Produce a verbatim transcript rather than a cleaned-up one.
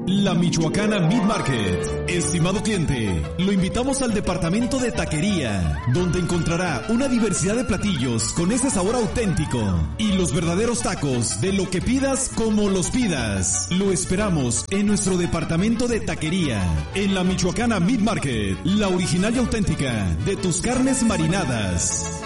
La Michoacana Meat Market. Estimado cliente, lo invitamos al departamento de taquería, donde encontrará una diversidad de platillos con ese sabor auténtico y los verdaderos tacos de lo que pidas como los pidas. Lo esperamos en nuestro departamento de taquería, en la Michoacana Meat Market, la original y auténtica de tus carnes marinadas.